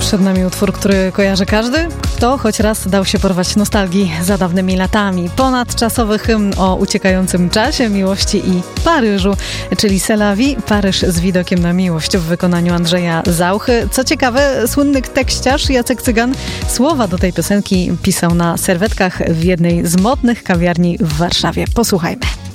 Przed nami utwór, który kojarzy każdy, kto choć raz dał się porwać nostalgii za dawnymi latami. Ponadczasowy hymn o uciekającym czasie, miłości i Paryżu, czyli C'est la vie, Paryż z widokiem na miłość w wykonaniu Andrzeja Zauchy. Co ciekawe, słynny tekściarz Jacek Cygan słowa do tej piosenki pisał na serwetkach w jednej z modnych kawiarni w Warszawie. Posłuchajmy.